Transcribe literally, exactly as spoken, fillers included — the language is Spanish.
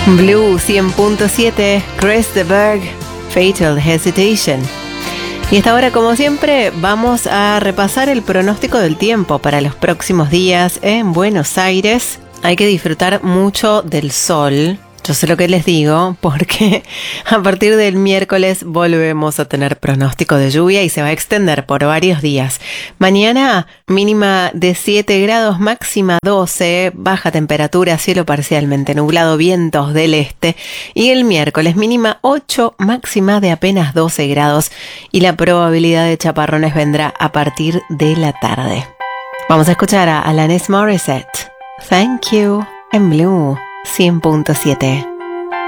Blue cien punto siete, Chris de Burgh, Fatal Hesitation. Y esta hora, como siempre, vamos a repasar el pronóstico del tiempo para los próximos días en Buenos Aires. Hay que disfrutar mucho del sol. Yo sé lo que les digo, porque a partir del miércoles volvemos a tener pronóstico de lluvia y se va a extender por varios días. Mañana mínima de siete grados, máxima doce, baja temperatura, cielo parcialmente nublado, vientos del este. Y el miércoles mínima ocho, máxima de apenas doce grados y la probabilidad de chaparrones vendrá a partir de la tarde. Vamos a escuchar a Alanis Morissette. Thank You en Blue cien punto siete.